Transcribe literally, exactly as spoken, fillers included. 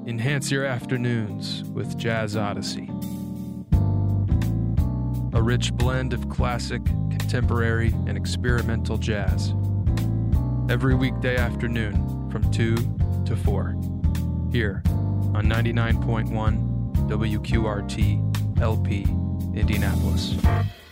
Enhance your afternoons with Jazz Odyssey. A rich blend of classic, contemporary, and experimental jazz. Every weekday afternoon from two to four. Here on ninety-nine point one W Q R T L P Indianapolis.